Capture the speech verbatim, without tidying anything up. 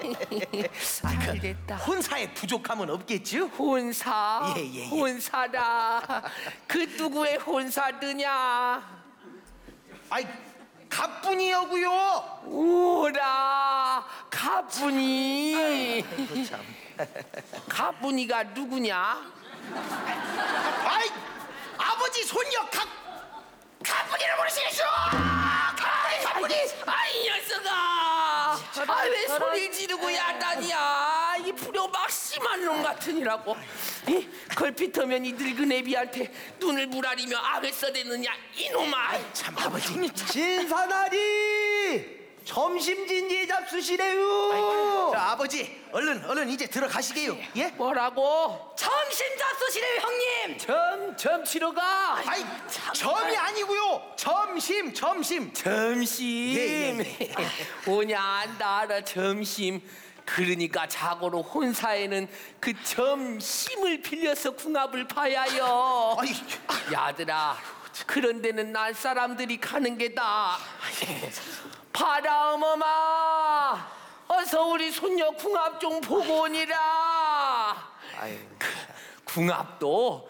아, 잘 그 됐다. 혼사에 부족함은 없겠죠? 혼사, 예, 예, 예. 혼사다. 그 누구의 혼사드냐? 아이, 가뿐이여고요. 오라, 가뿐이. 아이고, 참. 가뿐이가 누구냐? 아이, 아버지 손녀 가 가뿐이를 모르시겠어? 가뿐이, 가뿐이. 아이 녀석아! 아 왜 소리 지르고 야단이야? 이 불효 막심한 놈 같으니라고. 이 걸핏하면 이 늙은 애비한테 눈을 부라리며 악을 써대느냐 이놈아. 참, 아버지. 신사나리 점심진지 잡수시래요. 자, 아버지, 얼른 얼른 이제 들어가시게요. 예? 뭐라고? 점심 잡수시래요 형님. 점, 점 치러 가. 아이, 점이 아니고요. 점심, 점심. 점심. 예, 예, 오냐 안다 알아 점심. 그러니까 자고로 혼사에는 그 점심을 빌려서 궁합을 봐야요. 아이, 야들아, 그런 데는 날 사람들이 가는 게다. 봐라 어머마, 어서 우리 손녀 궁합 좀 보고 오니라. 아유, 그 궁합도